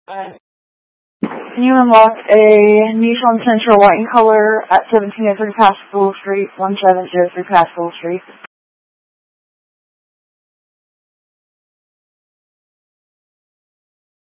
Can you unlock a Nissan Sentra white in color at 1703 Pascal Street, 1703 Pascal Street?